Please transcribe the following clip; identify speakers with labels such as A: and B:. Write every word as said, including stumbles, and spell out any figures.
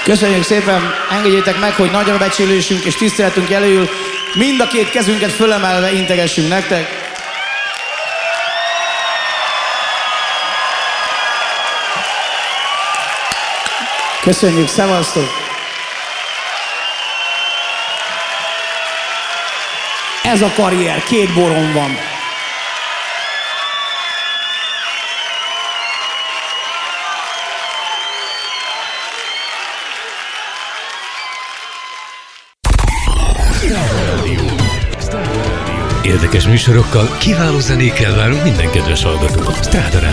A: Köszönjük szépen, engedjétek meg, hogy nagyra becsülésünk és tiszteletünk jelöljül mind a két kezünket fölemelve integessünk nektek. Köszönjük, szevasztok! Ez a karrier, két boron van.
B: Érdekes műsorokkal, kiváló zenékkel várunk minden kedves hallgatót. Stráda